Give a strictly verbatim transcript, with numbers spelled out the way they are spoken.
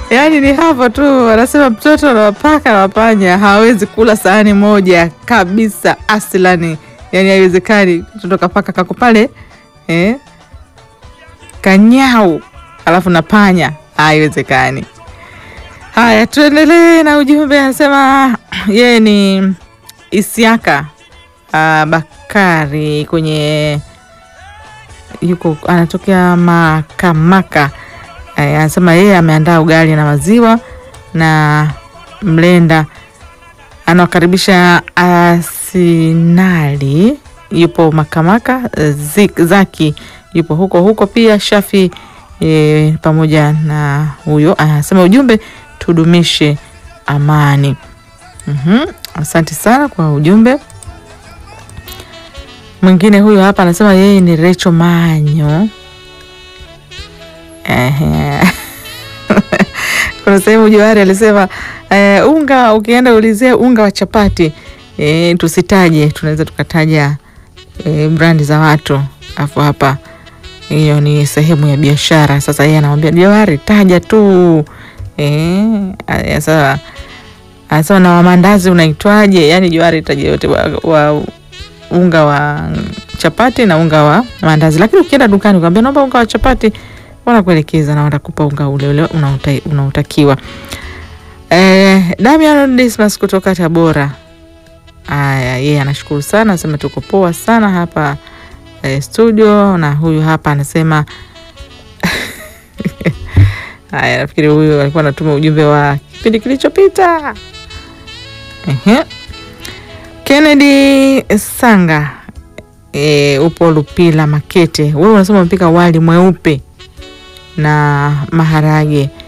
Yaani ni hapo tu anasema mtoto na paka na panya hawezi kula sahani moja kabisa aslani. Yaani haiwezekani mtoto kapaka kako pale eh kanyau alafu na panya haiwezekani. Haya tuendelee na ujumbe. Anasema yeye ni Isiaka uh, Bakari kwenye yuko anatokea Makamaka. Anasema yeye ameandaa ugali na maziwa na mlenda. Anawakaribisha Asinali yupo Makamaka, Zik, Zaki yupo huko huko pia, Shafi e, pamoja na huyo. Anasema ujumbe tudumishe amani. Mhm. Asante sana kwa ujumbe. Mwingine huyo hapa anasema yeye ni Recho Manyo. Ehe. Kuna sehemu Johari alisema uh, unga ukienda ulizia unga wa chapati eh, tusitaje, tunaweza tukataja eh, brandi za watu. Afu hapa hiyo ni sehemu ya biashara. Sasa yeye anamwambia Johari taja tu. Eh, sasa anasema na mandazi unaitwaje? Yaani Johari taja yote wa, wa unga wa chapati na unga wa mandazi. Lakini ukienda dukani ukamwambia naomba unga wa chapati, wanakuelekeza na watakupa unga ule ule unaotakiwa. Eh, Damian Dismas kutoka Tabora. Aya, yeye anashukuru sana, anasema tuko poa sana hapa eh, studio. Na huyu hapa anasema haya, nafikiri huyu alikuwa anatuma ujumbe wa kipindi kilichopita. Ehe. Kennedy Sanga eh, upo Lupila Makete. Wewe unasema mpika wali mweupe na maharage.